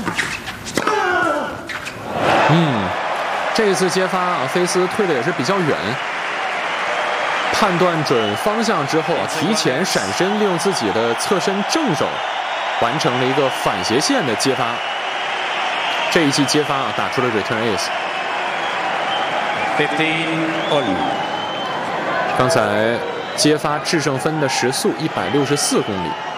这一次接发啊，菲斯退的也是比较远，判断准方向之后啊，提前闪身，利用自己的侧身正手，完成了一个反斜线的接发。这一记接发啊，打出了 return ace。刚才接发制胜分的时速164公里。